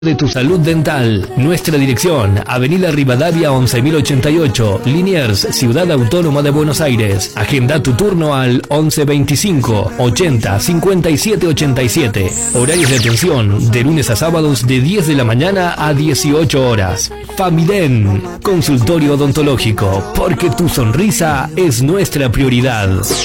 de tu salud dental. Nuestra dirección, Avenida Rivadavia 11088, Liniers, Ciudad Autónoma de Buenos Aires. Agenda tu turno al 1125 80 57 87. Horarios de atención de lunes a sábados de 10 de la mañana a 18 horas. Famiden, consultorio odontológico, porque tu sonrisa es nuestra prioridad.